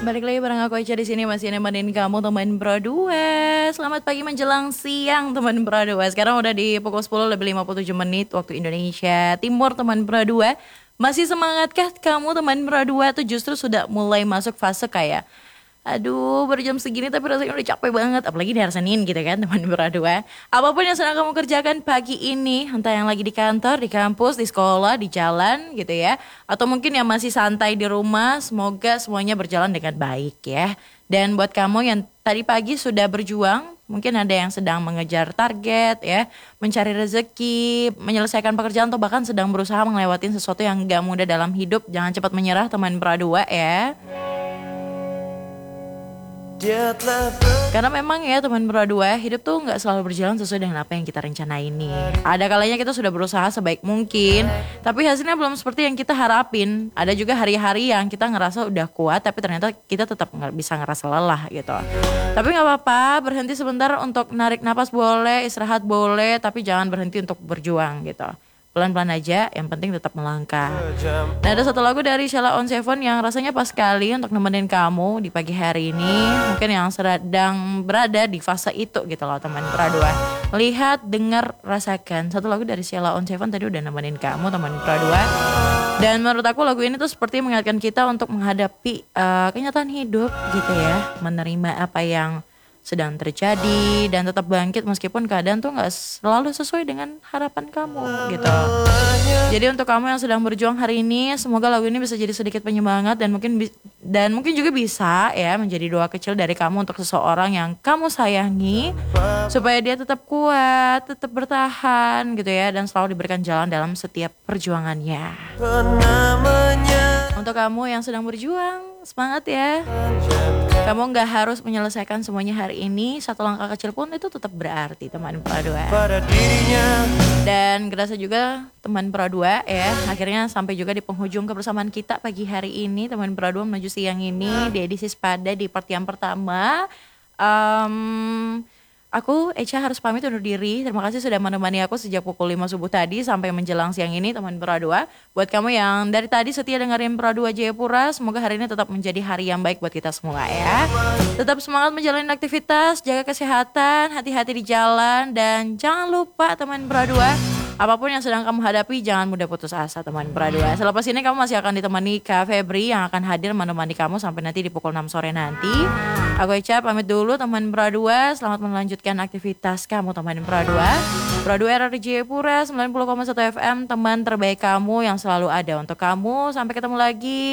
balik lagi bareng aku Echa di sini masih nemenin kamu teman Pro 2. Selamat pagi menjelang siang teman Pro 2. Sekarang udah di pukul 10 lebih 57 menit waktu Indonesia Timur teman Pro 2. Masih semangatkah kamu teman Pro 2 tuh justru sudah mulai masuk fase kayak aduh baru jam segini tapi rasanya udah capek banget. Apalagi di hari Senin gitu kan teman Pro 2. Apapun yang sedang kamu kerjakan pagi ini, entah yang lagi di kantor, di kampus, di sekolah, di jalan gitu ya, atau mungkin yang masih santai di rumah, semoga semuanya berjalan dengan baik ya. Dan buat kamu yang tadi pagi sudah berjuang, mungkin ada yang sedang mengejar target ya, mencari rezeki, menyelesaikan pekerjaan atau bahkan sedang berusaha ngelewatin sesuatu yang gak mudah dalam hidup. Jangan cepat menyerah teman Pro 2 ya. Karena memang ya teman Pro 2, hidup tuh gak selalu berjalan sesuai dengan apa yang kita rencanain nih. Ada kalanya kita sudah berusaha sebaik mungkin, tapi hasilnya belum seperti yang kita harapin. Ada juga hari-hari yang kita ngerasa udah kuat, tapi ternyata kita tetap gak bisa ngerasa lelah gitu. Tapi gak apa-apa, berhenti sebentar untuk narik napas boleh, istirahat boleh, tapi jangan berhenti untuk berjuang gitu. Pelan-pelan aja, yang penting tetap melangkah. Nah, ada satu lagu dari Sheila on Seven yang rasanya pas sekali untuk nemenin kamu di pagi hari ini. Mungkin yang sedang berada di fase itu gitu loh teman Pro 2. Lihat, dengar, rasakan. Satu lagu dari Sheila on Seven tadi udah nemenin kamu teman Pro 2. Dan menurut aku lagu ini tuh seperti mengingatkan kita untuk menghadapi kenyataan hidup gitu ya. Menerima apa yang sedang terjadi dan tetap bangkit meskipun keadaan tuh gak selalu sesuai dengan harapan kamu gitu. Jadi untuk kamu yang sedang berjuang hari ini, semoga lagu ini bisa jadi sedikit penyemangat dan mungkin juga bisa ya menjadi doa kecil dari kamu untuk seseorang yang kamu sayangi supaya dia tetap kuat, tetap bertahan gitu ya, dan selalu diberikan jalan dalam setiap perjuangannya. Untuk kamu yang sedang berjuang, semangat ya. Kamu gak harus menyelesaikan semuanya hari ini. Satu langkah kecil pun itu tetap berarti teman Pro 2. Dan kerasa juga teman Pro 2 ya, akhirnya sampai juga di penghujung kebersamaan kita pagi hari ini teman Pro 2 menuju siang ini di edisi Sepada di part yang pertama. Aku Echa harus pamit undur diri. Terima kasih sudah menemani aku sejak pukul 5 subuh tadi sampai menjelang siang ini teman Pro 2. Buat kamu yang dari tadi setia dengerin Pro 2 Jayapura, semoga hari ini tetap menjadi hari yang baik buat kita semua ya. Tetap semangat menjalani aktivitas, jaga kesehatan, hati-hati di jalan, dan jangan lupa teman Pro 2, apapun yang sedang kamu hadapi, jangan mudah putus asa teman Pro 2. Selepas ini kamu masih akan ditemani Kak Febri yang akan hadir menemani kamu sampai nanti di pukul 6 sore nanti. Aku Echa pamit dulu teman Pro 2. Selamat melanjutkan aktivitas kamu teman Pro 2. Pro 2 RRI Jayapura 90,1 FM, teman terbaik kamu yang selalu ada untuk kamu. Sampai ketemu lagi.